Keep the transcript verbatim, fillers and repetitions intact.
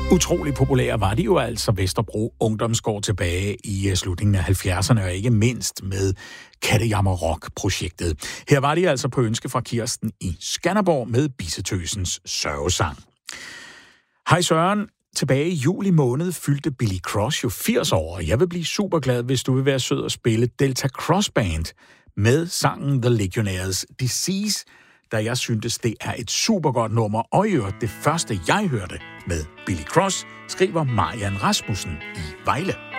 Utrolig populære var de jo altså, Vesterbro Ungdomsgård, tilbage i slutningen af halvfjerdserne, og ikke mindst med Kattejammer Rock-projektet. Her var de altså på ønske fra Kirsten i Skanderborg med Bissetøsens sørgesang. Hej Søren, tilbage i juli måned fyldte Billy Cross jo firs år, og jeg vil blive super glad, hvis du vil være sød og spille Delta Cross Band med sangen The Legionnaires' Disease, da jeg syntes, det er et super godt nummer, og i øvrigt det første, jeg hørte med Billy Cross, skriver Marian Rasmussen i Vejle.